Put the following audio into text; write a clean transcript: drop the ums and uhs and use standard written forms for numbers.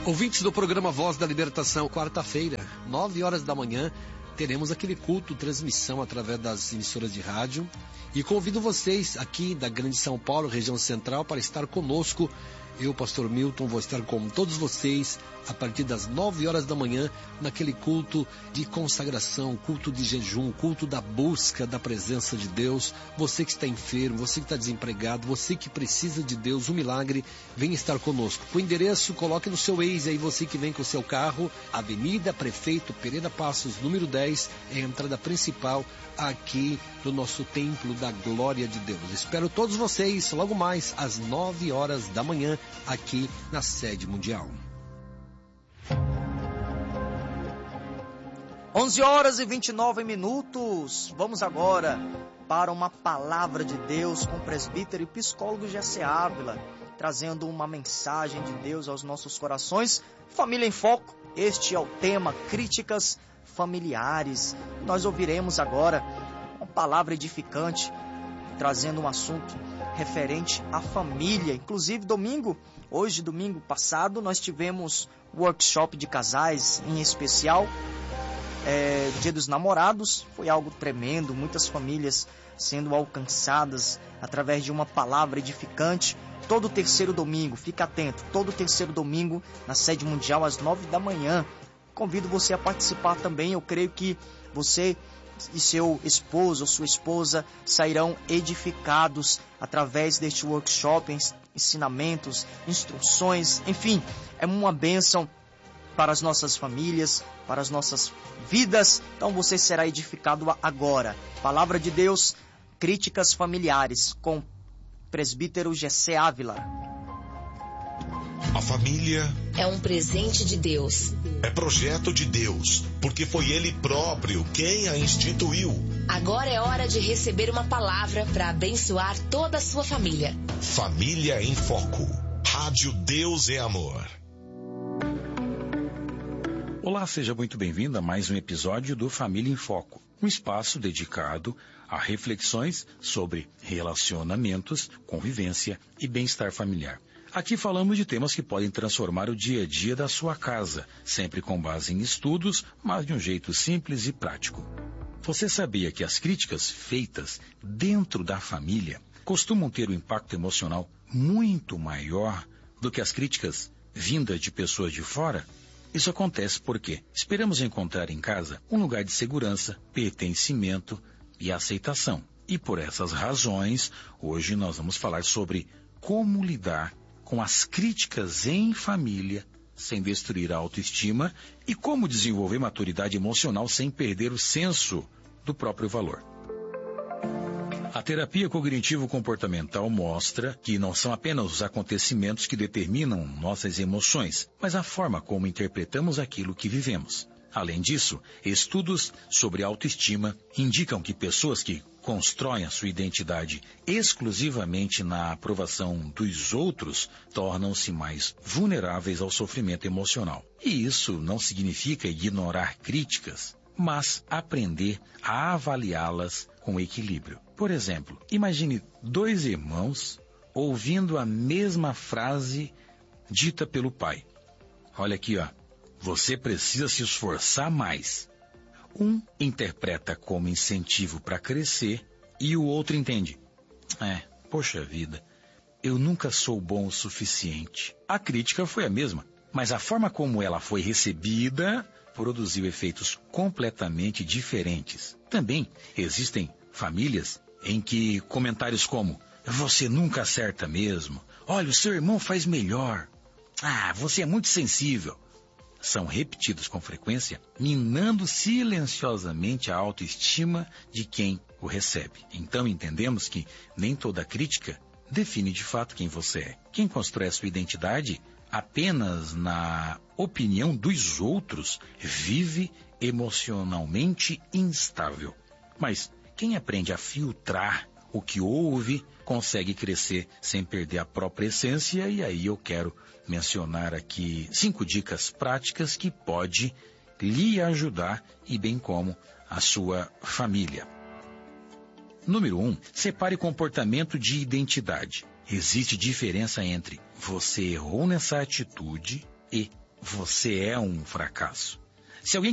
Ouvintes do programa Voz da Libertação, quarta-feira, 9 horas da manhã, teremos aquele culto, transmissão através das emissoras de rádio. E convido vocês aqui da Grande São Paulo, região central, para estar conosco. Eu, pastor Milton, vou estar com todos vocês a partir das 9 horas da manhã, naquele culto de consagração, culto de jejum, culto da busca da presença de Deus. Você que está enfermo, você que está desempregado, você que precisa de Deus, um milagre, vem estar conosco. O endereço, coloque no seu Waze aí, você que vem com o seu carro, Avenida Prefeito Pereira Passos, número 10, é a entrada principal aqui do nosso Templo da Glória de Deus. Espero todos vocês logo mais às 9 horas da manhã aqui na sede mundial. 11 horas e 29 minutos. Vamos agora para uma palavra de Deus com o presbítero e psicólogo Jessé Ávila, trazendo uma mensagem de Deus aos nossos corações. Família em Foco, este é o tema, críticas familiares. Nós ouviremos agora uma palavra edificante, trazendo um assunto referente à família. Inclusive, domingo passado, nós tivemos workshop de casais, em especial, Dia dos Namorados. Foi algo tremendo, muitas famílias sendo alcançadas através de uma palavra edificante. Todo terceiro domingo, fica atento, todo terceiro domingo na sede mundial às 9 da manhã. Convido você a participar também. Eu creio que você e seu esposo ou sua esposa sairão edificados através deste workshop, ensinamentos, instruções, enfim, é uma bênção para as nossas famílias, para as nossas vidas. Então você será edificado agora. Palavra de Deus, críticas familiares, com o presbítero Jessé Ávila. A família é um presente de Deus. É projeto de Deus, porque foi Ele próprio quem a instituiu. Agora é hora de receber uma palavra para abençoar toda a sua família. Família em Foco. Rádio Deus é Amor. Olá, seja muito bem-vindo a mais um episódio do Família em Foco, um espaço dedicado a reflexões sobre relacionamentos, convivência e bem-estar familiar. Aqui falamos de temas que podem transformar o dia a dia da sua casa, sempre com base em estudos, mas de um jeito simples e prático. Você sabia que as críticas feitas dentro da família costumam ter um impacto emocional muito maior do que as críticas vindas de pessoas de fora? Isso acontece porque esperamos encontrar em casa um lugar de segurança, pertencimento e aceitação. E por essas razões, hoje nós vamos falar sobre como lidar com as críticas em família, sem destruir a autoestima, e como desenvolver maturidade emocional sem perder o senso do próprio valor. A terapia cognitivo-comportamental mostra que não são apenas os acontecimentos que determinam nossas emoções, mas a forma como interpretamos aquilo que vivemos. Além disso, estudos sobre autoestima indicam que pessoas que constroem a sua identidade exclusivamente na aprovação dos outros tornam-se mais vulneráveis ao sofrimento emocional. E isso não significa ignorar críticas, mas aprender a avaliá-las com equilíbrio. Por exemplo, imagine dois irmãos ouvindo a mesma frase dita pelo pai. Olha aqui, ó. Você precisa se esforçar mais. Um interpreta como incentivo para crescer e o outro entende. Poxa vida, eu nunca sou bom o suficiente. A crítica foi a mesma, mas a forma como ela foi recebida produziu efeitos completamente diferentes. Também existem famílias em que comentários como: você nunca acerta mesmo, olha, o seu irmão faz melhor, você é muito sensível, são repetidos com frequência, minando silenciosamente a autoestima de quem o recebe. Então entendemos que nem toda crítica define de fato quem você é. Quem constrói a sua identidade apenas na opinião dos outros vive emocionalmente instável. Mas quem aprende a filtrar o que ouve consegue crescer sem perder a própria essência. E aí eu quero mencionar aqui 5 dicas práticas que pode lhe ajudar e bem como a sua família. Número 1, separe comportamento de identidade. Existe diferença entre você errou nessa atitude e você é um fracasso. Se alguém